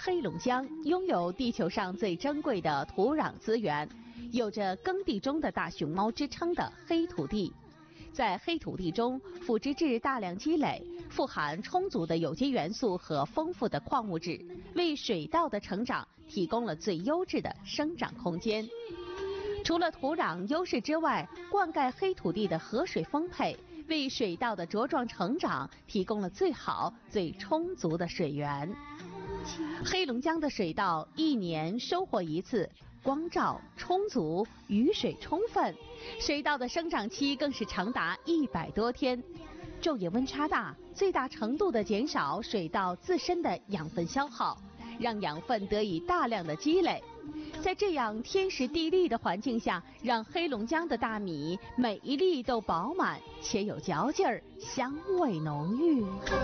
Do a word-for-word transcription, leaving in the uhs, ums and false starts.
黑龙江拥有地球上最珍贵的土壤资源，有着耕地中的大熊猫之称的黑土地。在黑土地中，腐殖质大量积累，富含充足的有机元素和丰富的矿物质，为水稻的成长提供了最优质的生长空间。除了土壤优势之外，灌溉黑土地的河水丰沛，为水稻的茁壮成长提供了最好、最充足的水源。黑龙江的水稻一年收获一次，光照充足，雨水充分，水稻的生长期更是长达一百多天。昼夜温差大，最大程度地减少水稻自身的养分消耗，让养分得以大量的积累。在这样天时地利的环境下，让黑龙江的大米每一粒都饱满且有嚼劲儿，香味浓郁。